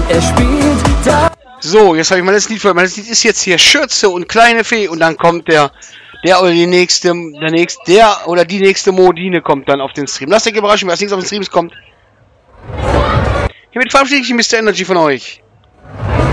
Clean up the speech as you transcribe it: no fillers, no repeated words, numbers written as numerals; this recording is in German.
Er spielt da. So, jetzt habe ich mal das Lied für. Mein Lied ist jetzt hier Schürze und kleine Fee und dann kommt der oder die nächste Modine kommt dann auf den Stream. Lasst euch überraschen, wer als nächstes auf den Streams kommt. Hiermit verabschiede ich mich, Mr. Energy, von euch.